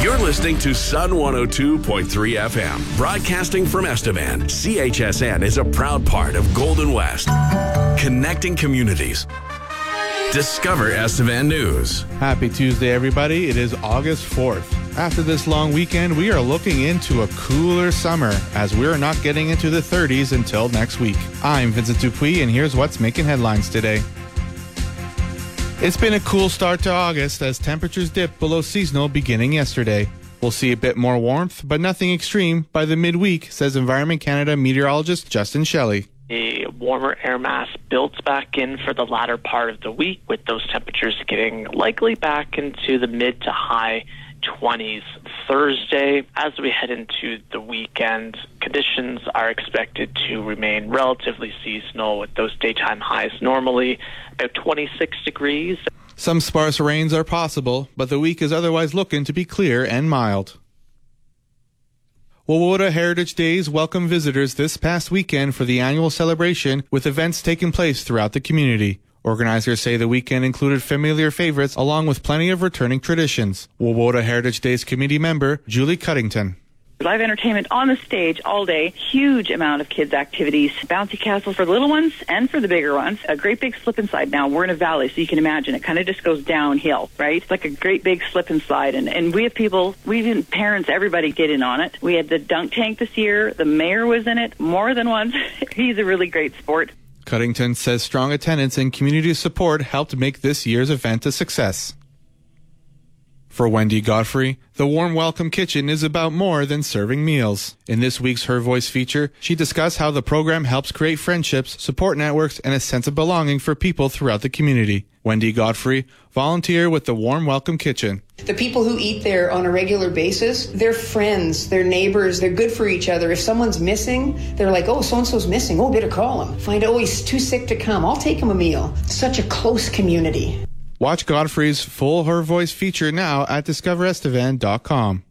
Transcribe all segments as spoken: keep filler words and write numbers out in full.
You're listening to Sun one oh two point three F M, broadcasting from Estevan. C H S N is a proud part of Golden West, connecting communities. Discover Estevan News. Happy Tuesday, everybody. It is August fourth. After this long weekend, we are looking into a cooler summer as we're not getting into the thirties until next week. I'm Vincent Dupuis, and here's what's making headlines today. It's been a cool start to August as temperatures dipped below seasonal beginning yesterday. We'll see a bit more warmth, but nothing extreme by the midweek, says Environment Canada meteorologist Justin Shelley. A warmer air mass builds back in for the latter part of the week, with those temperatures getting likely back into the mid to high twenties Thursday. As we head into the weekend, conditions are expected to remain relatively seasonal, with those daytime highs normally about twenty-six degrees. Some sparse rains are possible, but the week is otherwise looking to be clear and mild. Wowoda Heritage Days welcome visitors this past weekend for the annual celebration, with events taking place throughout the community. Organizers say the weekend included familiar favorites along with plenty of returning traditions. Wowoda Heritage Days committee member Julie Cuddington. Live entertainment on the stage all day, huge amount of kids' activities, bouncy castle for the little ones and for the bigger ones, a great big slip and slide. Now, we're in a valley, so you can imagine it kind of just goes downhill, right? It's like a great big slip and slide, and, and we have people, we even parents, everybody get in on it. We had the dunk tank this year, the mayor was in it more than once. He's a really great sport. Cuddington says strong attendance and community support helped make this year's event a success. For Wendy Godfrey, the Warm Welcome Kitchen is about more than serving meals. In this week's Her Voice feature, she discussed how the program helps create friendships, support networks, and a sense of belonging for people throughout the community. Wendy Godfrey, volunteer with the Warm Welcome Kitchen. The people who eat there on a regular basis, they're friends, they're neighbors, they're good for each other. If someone's missing, they're like, oh, so-and-so's missing. Oh, better call him. Find out, oh, he's too sick to come. I'll take him a meal. Such a close community. Watch Godfrey's full Her Voice feature now at discover estevan dot com.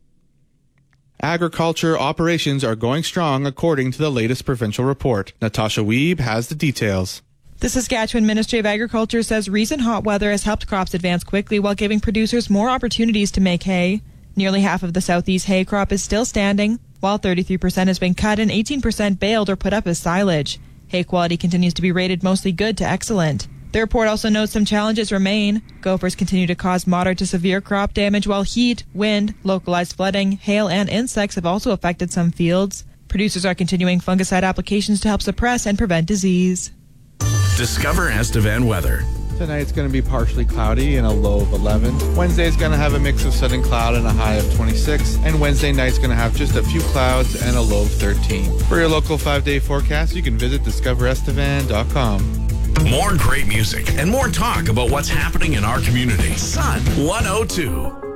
Agriculture operations are going strong according to the latest provincial report. Natasha Weeb has the details. The Saskatchewan Ministry of Agriculture says recent hot weather has helped crops advance quickly while giving producers more opportunities to make hay. Nearly half of the southeast hay crop is still standing, while thirty-three percent has been cut and eighteen percent baled or put up as silage. Hay quality continues to be rated mostly good to excellent. The report also notes some challenges remain. Gophers continue to cause moderate to severe crop damage, while heat, wind, localized flooding, hail, and insects have also affected some fields. Producers are continuing fungicide applications to help suppress and prevent disease. Discover Estevan weather. Tonight's going to be partially cloudy and a low of eleven. Wednesday's going to have a mix of sun and cloud and a high of twenty-six. And Wednesday night's going to have just a few clouds and a low of thirteen. For your local five-day forecast, you can visit discover estevan dot com. More great music and more talk about what's happening in our community. Sun one oh two.